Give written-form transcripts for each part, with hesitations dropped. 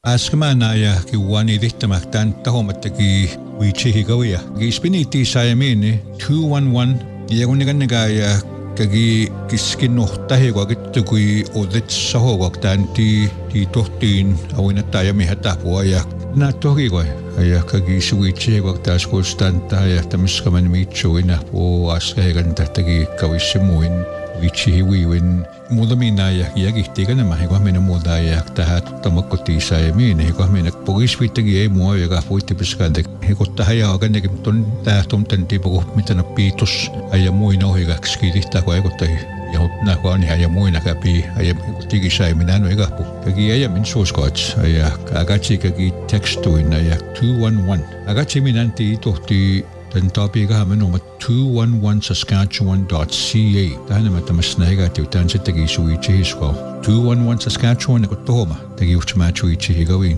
Askemana ja kiwani dihtamaktan tahomataki wichihigawia. Gispiniti sayamini 211 yaguniganaga ya kagi kiskinuhtahiwa gittukui oditsahoguaktan ti tohtiin awinatayami hatapua ya natohigwa ya kagi suwichihiguaktas kustanta ya tamiskaman mitsuina po askahiganta tagi kawisimuin wichihiwiwin mudamina ya yagihtiga naman higwahmin ang muda ya tahat tamakoti sa yamin higwahmin nagpugiswitagi ay mo ya gapuiti piskadik higotahaya agan nagimton tahatom tantipo mitanapitos ayamoy na higakskidita ko ayagotay yahut na ko ani ayamoy nakapi ayam higotigi sa yaminano higapo kagi ayamin soskots ayak agachi kagi textuin ayak 211 agachi minanti itohti den topiga hamen om 211saskatchewan.ca dahil matamas na higati utan sa tagi suichihisko 211 Saskatchewan ko tohoma tagi uchmachu ichihigawin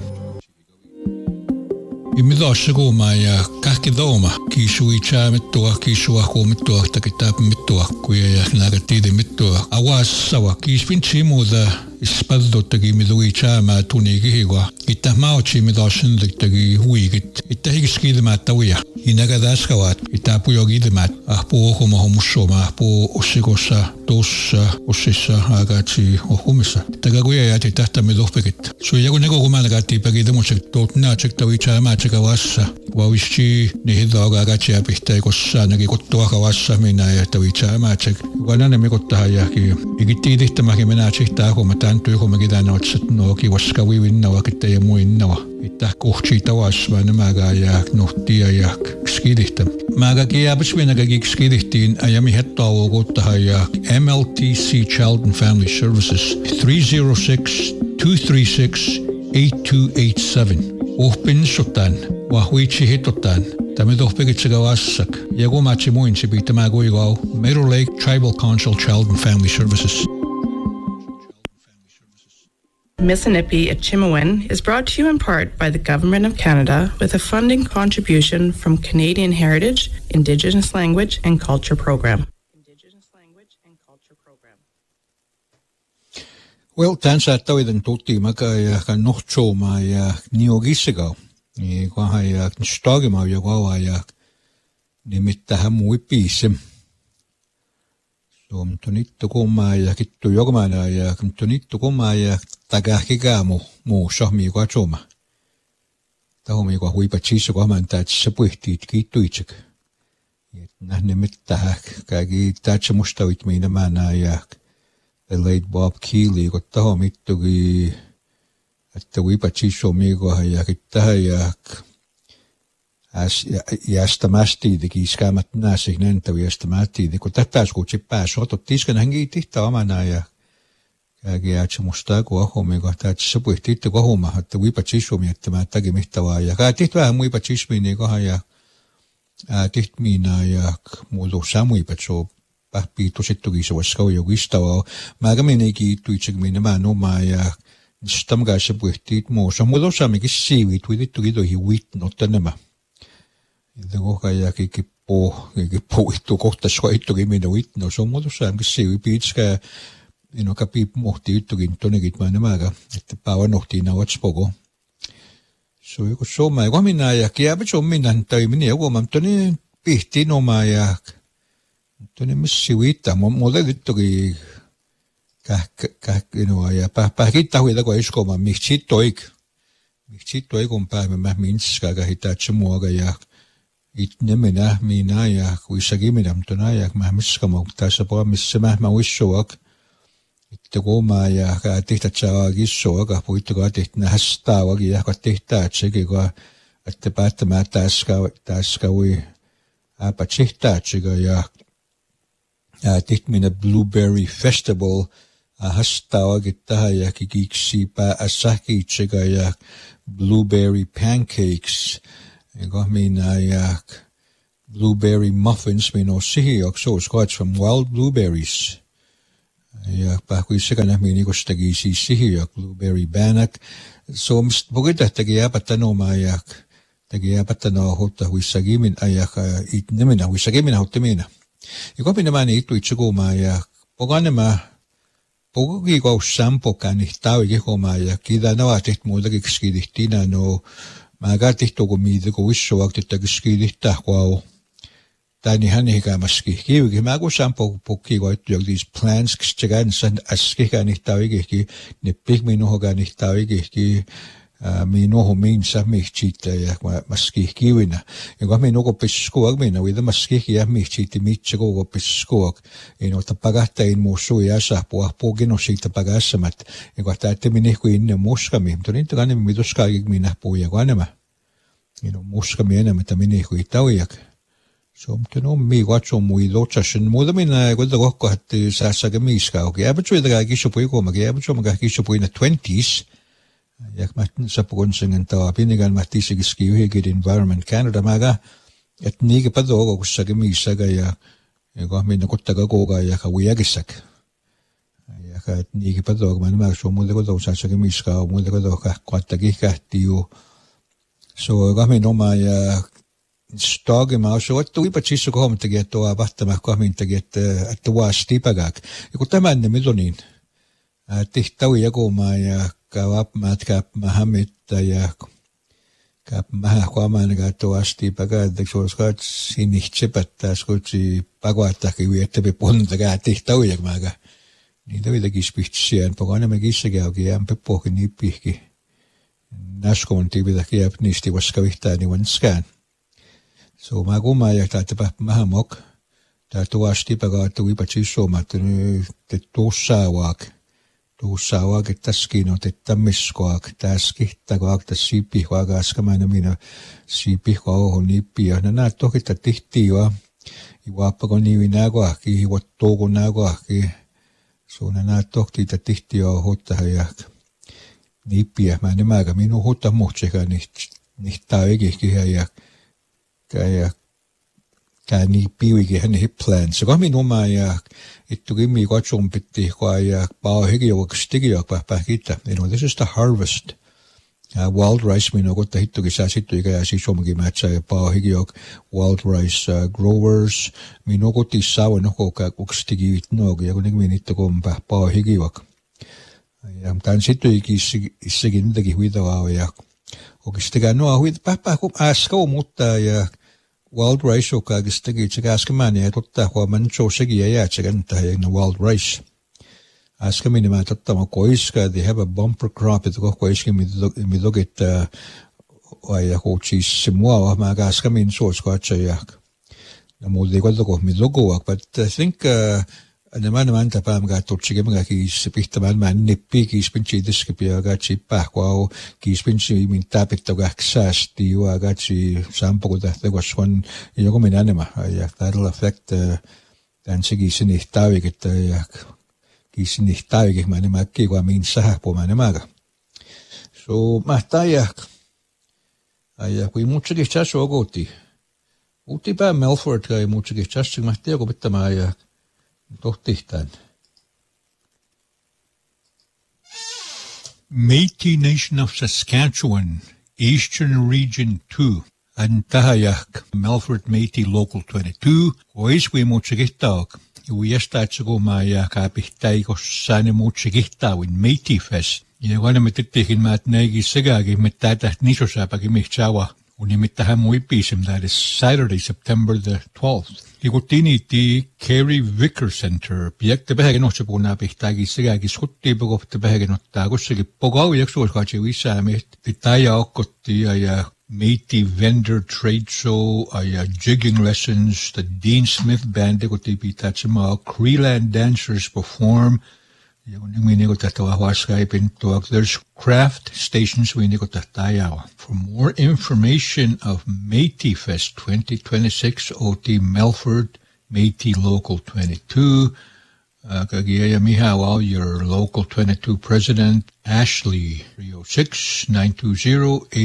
imidoshigo maya kakidoma kisuicha mittua kisuako mittua takitap mittua kuya nagatide mittua awas sawa kispinchimuda ispaldo tagi miduicha ma tunigihigwa itahmauchi midoshin tagi huigit itahigiskidma tawia inagadaskawat itapuyogidmat ahpo homohomussoma ahpo ussikossa tossa ussissa agachi ohumissa tagaguya yati tahtamidopekit suyagunego gumanagati pagidemusek totnachek tawicha machekawassa wawishi nihidoga agachi apihtaikossa nagikottuakawassa minaya tawicha machek wanane mikottahayaki igitidihtamaki menachihtaahomatan tuihomagidanawatset nooki waskawiwinnawa kittayamuinnawa itahkohchitawas manamagayak nohtiayak skidihtam magakiabis winagagikskidihtiin ayami hettauogottahayak MLTC Child and Family Services 306-236-8287 uhpinsutan wahuichihitotan tamidohpigitsagawassak yagumachimuinsi bitamaguigau Meadow Lake Tribal Council Child and Family Services. Mississippi at Chimawin is brought to you in part by the Government of Canada with a funding contribution from Canadian Heritage, Indigenous Language and Culture Program. Well, tansa tawiden tutti maka kan nohchoma ya niogisiga ni kwa ya stogema ya kwa ya nimittähän muipisim so mtonitto koma ya kittu jogmana ya mtonitto koma ya tagahkigamo mo shahmi kwa choma tahomi kwa huipachisa kwa manta tsapuhtit kittuitsik nah nimittähän kagi tatsamustavit mina mana ya the late Bob Keeley got tahomittugi että huipachisa migo ya kittahayak jästämästi teki skaamat näsik nentävi jästämästi teki tätä skutsi pääs otot tiskan hängi tihta omana ja kägi musta ko homi ko tätsa puhti ko homa että viipachissu miettämään tagi mihtavaa ja ka tiht vähän muipachismini ko ja tiht mina ja muulu samuipatso pähpi tosittugi se vaskau jo gistava mä meneki tuitsik minä mä noma ja stamga se puhti muussa muulu samiki siivit vittugi tohi vitnottanema Ito kaya kikipo ito kohta soittukin minä vitno se on muodossa sivi pitkä kapi mohti ittokin tonnekin mä nämäkä että päivä nohtiin avatspoko so joku soma ja minä ja kiäpä se on minä tai minä joku mä tonne pihtiin oma ja tonne missä vittaa mulle ittokin kähkinoa ja pähkittä huita kun iskoma miksi toik on päivä mä minska kahitaatse muoga ja itne minä ja kuissakin minä mutta ja mä miskama tässä poa missä mä uissuak itte koma ja tehtat saa kissoa puittukaa tehtänä hästääväkin ja tehtää sekin että päättämään täskä ui äpätsihtää ja tehtminä Blueberry Festival hästääväkin tähän ja kiksi pääsäkin ja Blueberry Pancakes ja minä ja Blueberry Muffins minä on sihiak soos from wild blueberries ja pähkuissekana minä kostagi siis sihiak Blueberry Bannock so pokita tegi äpätänoma ja tegi äpätänoma hotta huissagimin ja itnemina huissagimin hottemina ja minä mä niin itse kuumaa ja pokanema Pokogi ko sampo kanihtawi ki homaya kida na watit muda kikskidihtina no magatihto ko mide ko wisso wakti tagskidihta ko tani hani ka maski ki mago sampo poki ko these plans kstigan san aski kanihtawi ki ne pig mino ho kanihtawi ki mino ho min sa michita ya maski kiwina ego mino ko peskuag mina with maski ya michiti michego ko peskuag tapagata in mosu ya sa po gino sita pagasamat ego tate mini ko in moska mi tonin tagane mi doska gig mina po ya ganema moska mi na metamini ko itawiak so mteno mi wacho muy dochashin modamina go da ko hat sa sa gemiska okay abacho da gisho po ko mag abacho mag gisho po in the 20s yak matin sa pagonsingen tawa pinigan matisig skiu higit Environment Canada maga at nige padogo ko sa gemisa gaya ego min ko taga ko gaya ka wiyagisak yak at nige padogo man mag so mo de ko sa gemiska mo de ko ka kwatagi ka tiu so ego min no ma ya stog ma so at tu ipachiso ko mo taget to abatta ma ko min taget at wasti pagak iko taman ne midonin tihtawi ko ma ya kawap matkap mahamit ya kap mahakwama gato asti paga de soskat sinichepata skochi pagwata ki wiete be ponda gati tawi maga ni devi de gispichian pagana me gisege agi am pe poki ni pihki naskon tibi da ki apnisti waskavita ni wanskan so maguma ya tatpa mahamok tatu asti paga tu ipachiso matnu te tosawak Usawa kitaskino tetamiskoak taskihtakoak tasipihkoak askamana mina sipihko honipia na to kita tihtiwa iwapa ko niwinakoak iwattokonakoak so na to kita tihtiwa hotahayak nipia manemaga minu hota mocheka nihtaigi kihayak kayak kani piwigi hani plan so kami no maya itu gimi ko chompitti ko ya pa higi o kstigi pa kita this is the harvest wild rice mino ko tahito gisa situ ga si chomugi matcha pa higi o wild rice growers mino ko tisawa no ko ka kstigi no ga ko nigminito ko pa higi o am tan situ gi sigin de gi huida wa ya o kstiga no huid pa ko asko mutta ya wild rice o kagistigi chigaskamani totta ko mancho sigi ya chiganta in wild rice askamini ma totta mo koiska they have a bumper crop it ko koiski mi doget ya ko chi simwa ma gaskamin so ko chaya na mo de ko mi dogo but I think ana man tapam ga to chige mga ki sipihta man nippi ki spinchi diskipia ga chi pa ko ki spinchi min tapit to ga ksas ti wa ga chi sampo da de waswan yo ko minanema ya that'll affect dan sigi sinihtawi get ya ki sinihtawi ge man ma ki wa min sa po man maga so mataya ya ko mucho ge chaso goti uti pa Melfort ga mucho ge chaso mataya ko bitama ya Tohtihtään. Métis Nation of Saskatchewan, Eastern Region 2, Antahayak, Melfort Métis Local 22, Oiswi Mochigitaak, Uiestaatsugo Maya Kapihtaikos Sane Mochigitawin Métis Fest. Ja olemme tietenkin maat näikin segaakin, mutta tätä nisosaapakin mihtawa. Unimittähän muipiisim that is Saturday, September the 12th. Ikuttiiniitti Carey Vicar Center. Piekte pähäkin ohtsapuna pihtääkin segääkin skuttiin pokofte pähäkin ottaa kussakin pokau jaksuoskaatsi uissäämi. Titaja okkotti ja Métis vendor trade show ja jigging lessons. The Dean Smith band ikutti pitätsemaa Creeland dancers perform. There's craft stations For more information of Métis Fest 2026, OT Melfort, Métis Local 22, your Local 22 President, Ashley,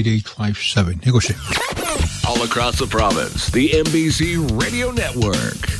306-920-8857. All across the province, the MBC Radio Network.